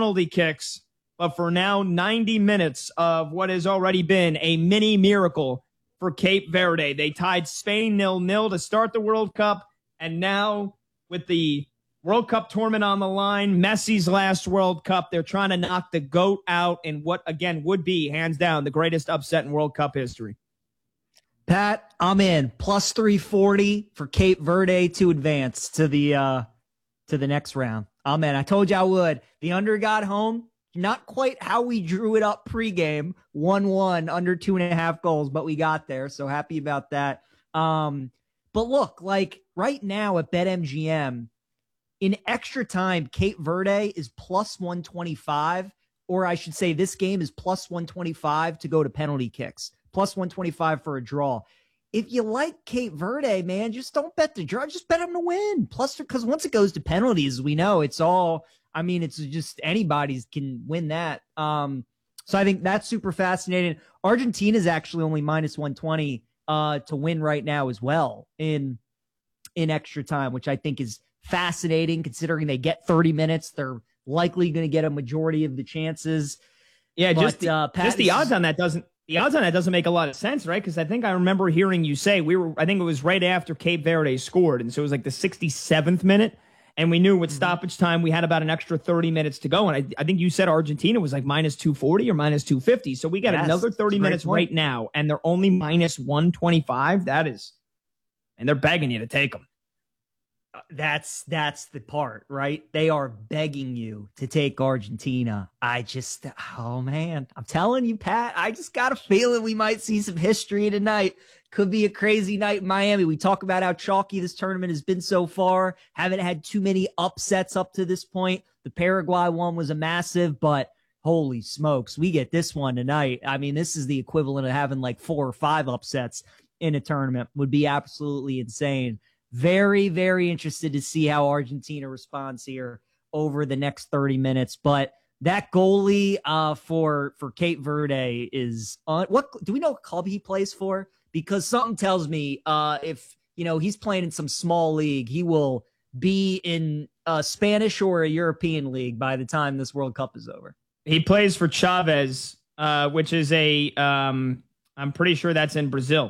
penalty kicks. But for now, 90 minutes of what has already been a mini miracle for Cape Verde. They tied Spain 0-0 to start the World Cup. And now with the World Cup tournament on the line, Messi's last World Cup, they're trying to knock the GOAT out in what, again, would be, hands down, the greatest upset in World Cup history. Pat, I'm in. Plus 340 for Cape Verde to advance to the next round. I'm in. I told you I would. The under got home. Not quite how we drew it up pregame, 1-1, under 2.5 goals, but we got there, so happy about that. But look, like right now at BetMGM, in extra time, Cape Verde is plus 125, or I should say this game is plus 125 to go to penalty kicks, plus 125 for a draw. If you like Cape Verde, man, just don't bet the draw. Just bet them to win. Plus, because once it goes to penalties, we know it's all, I mean, it's just anybody's can win that. So I think that's super fascinating. Argentina is actually only minus 120 to win right now as well in extra time, which I think is fascinating considering they get 30 minutes. They're likely going to get a majority of the chances. Yeah, but, just the odds on that doesn't. The odds on that doesn't make a lot of sense, right? Because I think I remember hearing you say I think it was right after Cape Verde scored. And so it was like the 67th minute. And we knew with stoppage time, we had about an extra 30 minutes to go. And I think you said Argentina was like minus 240 or minus 250. So we got another 30 minutes right now. And they're only minus 125. And they're begging you to take them. That's the part, right? They are begging you to take Argentina. Oh man, I'm telling you, Pat, I just got a feeling we might see some history tonight. Could be a crazy night in Miami. We talk about how chalky this tournament has been so far. Haven't had too many upsets up to this point. The Paraguay one was a massive, but holy smokes, we get this one tonight. I mean, this is the equivalent of having like 4 or 5 upsets in a tournament. Would be absolutely insane. Very, very interested to see how Argentina responds here over the next 30 minutes. But that goalie for Cape Verde is on. What do we know what club he plays for? Because something tells me if he's playing in some small league, he will be in a Spanish or a European league by the time this World Cup is over. He plays for Chavez, which is I'm pretty sure that's in Brazil.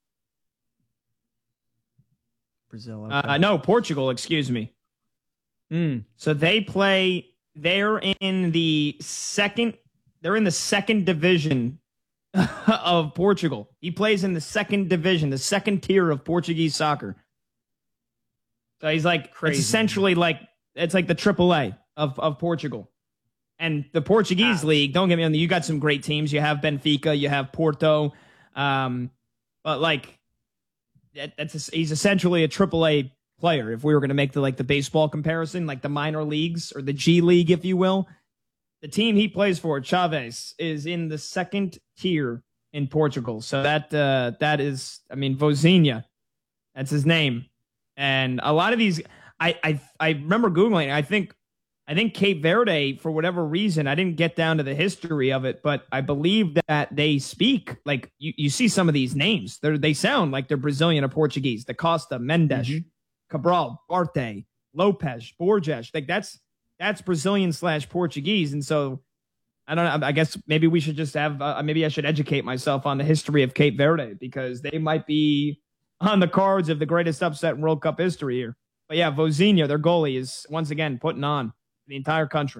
Brazil. Okay. No, Portugal, excuse me. So they're in the second division of Portugal. He plays in the second division, the second tier of Portuguese soccer. So he's like, crazy. It's essentially like, it's like the AAA of Portugal. And the Portuguese league, don't get me wrong, you got some great teams. You have Benfica, you have Porto. But like, he's essentially a AAA player. If we were going to make the baseball comparison, like the minor leagues or the G League, if you will, the team he plays for, Chavez, is in the second tier in Portugal. So that is, I mean, Vozinha, that's his name. And a lot of these, I remember Googling, I think Cape Verde, for whatever reason, I didn't get down to the history of it, but I believe that they speak, like, you see some of these names. They sound like they're Brazilian or Portuguese. Da Costa, Mendes, Cabral, Barte, Lopez, Borges. Like, that's Brazilian/Portuguese. And so, I don't know, I guess maybe we should just have, maybe I should educate myself on the history of Cape Verde, because they might be on the cards of the greatest upset in World Cup history here. But yeah, Vozinha, their goalie, is once again putting on the entire country.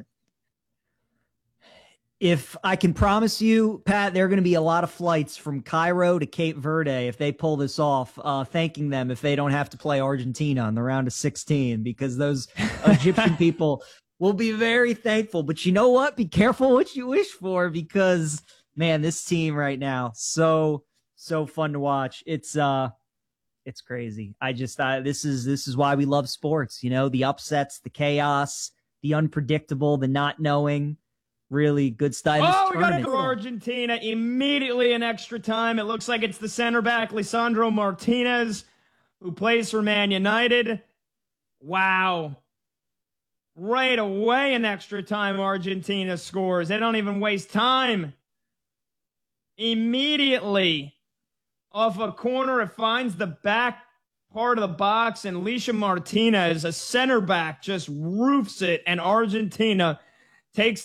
If I can promise you, Pat, there are going to be a lot of flights from Cairo to Cape Verde if they pull this off, thanking them if they don't have to play Argentina in the round of 16, because those Egyptian people will be very thankful. But you know what? Be careful what you wish for, because, man, this team right now, so fun to watch. It's crazy. This is why we love sports, the upsets, the chaos, the unpredictable, the not knowing. Really good style. Oh, we got to go Argentina immediately in extra time. It looks like it's the center back, Lisandro Martinez, who plays for Man United. Wow. Right away in extra time, Argentina scores. They don't even waste time. Immediately off a corner, it finds the back part of the box, and Lisha Martinez, a center back, just roofs it, and Argentina takes